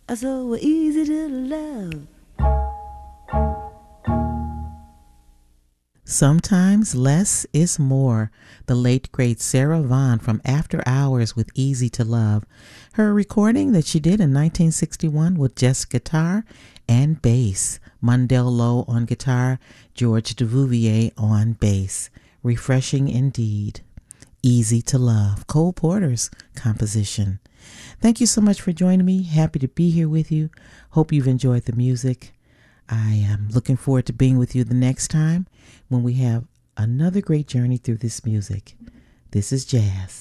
so easy to love. Sometimes less is more. The late great Sarah Vaughan from After Hours with Easy to Love. Her recording that she did in 1961 with just guitar and bass. Mundell Lowe on guitar, George Duvivier on bass. Refreshing indeed. Easy to Love, Cole Porter's composition. Thank you so much for joining me. Happy to be here with you. Hope you've enjoyed the music. I am looking forward to being with you the next time when we have another great journey through this music. This is Jazz.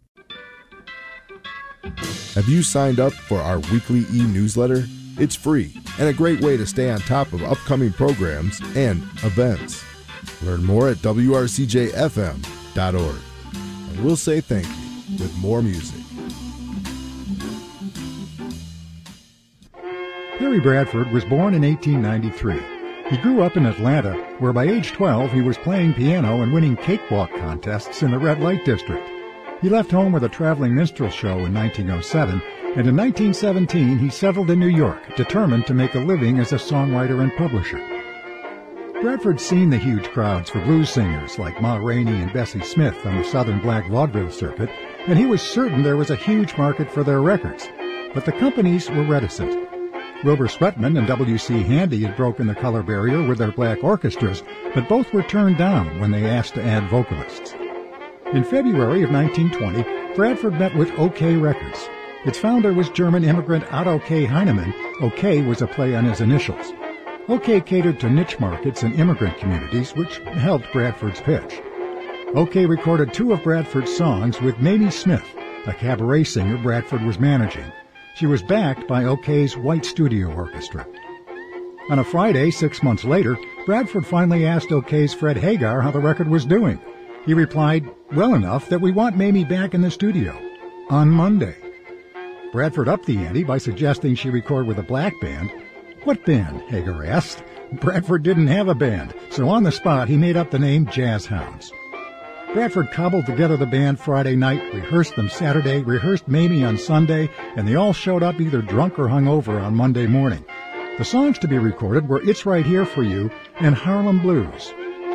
Have you signed up for our weekly e-newsletter? It's free and a great way to stay on top of upcoming programs and events. Learn more at wrcjfm.org. And we'll say thank you with more music. Harry Bradford was born in 1893. He grew up in Atlanta, where by age 12 he was playing piano and winning cakewalk contests in the red light district. He left home with a traveling minstrel show in 1907, and in 1917 he settled in New York, determined to make a living as a songwriter and publisher. Bradford's seen the huge crowds for blues singers like Ma Rainey and Bessie Smith on the Southern Black Vaudeville circuit, and he was certain there was a huge market for their records. But the companies were reticent. Wilbur Sweatman and W.C. Handy had broken the color barrier with their black orchestras, but both were turned down when they asked to add vocalists. In February of 1920, Bradford met with OK Records. Its founder was German immigrant Otto K. Heinemann. OK was a play on his initials. OK catered to niche markets and immigrant communities, which helped Bradford's pitch. OK recorded 2 of Bradford's songs with Mamie Smith, a cabaret singer Bradford was managing. She was backed by OK's White Studio Orchestra. On a Friday, 6 months later, Bradford finally asked OK's Fred Hagar how the record was doing. He replied, "Well enough that we want Mamie back in the studio on Monday." Bradford upped the ante by suggesting she record with a black band. "What band?" Hagar asked. Bradford didn't have a band, so on the spot he made up the name Jazz Hounds. Bradford cobbled together the band Friday night, rehearsed them Saturday, rehearsed Mamie on Sunday, and they all showed up either drunk or hungover on Monday morning. The songs to be recorded were It's Right Here for You and Harlem Blues.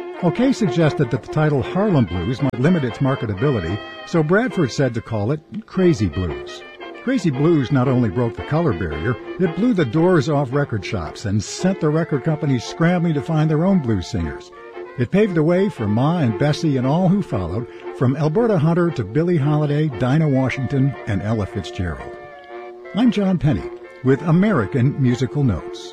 OK suggested that the title Harlem Blues might limit its marketability, so Bradford said to call it Crazy Blues. Crazy Blues not only broke the color barrier, it blew the doors off record shops and sent the record companies scrambling to find their own blues singers. It paved the way for Ma and Bessie and all who followed, from Alberta Hunter to Billie Holiday, Dinah Washington, and Ella Fitzgerald. I'm John Penny with American Musical Notes.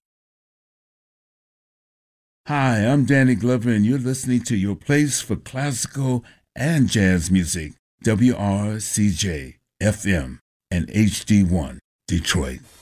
Hi, I'm Danny Glover, and you're listening to your place for classical and jazz music, WRCJ FM and HD1 Detroit.